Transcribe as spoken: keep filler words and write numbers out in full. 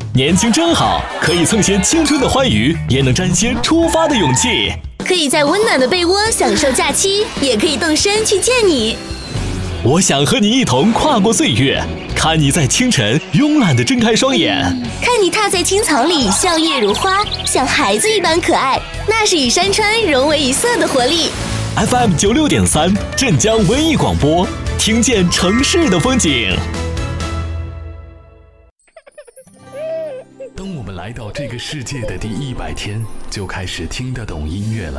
年轻真好，可以蹭些青春的欢愉，也能沾些出发的勇气。 可以在温暖的被窝享受假期，也可以动身去见你。 我想和你一同跨过岁月，看你在清晨慵懒地睁开双眼， 看你踏在青草里笑靥如花，像孩子一般可爱，那是与山川融为一色的活力。 F M 九六点三，镇江文艺广播，听见城市的风景。当我们来到这个世界的第一百天，就开始听得懂音乐了。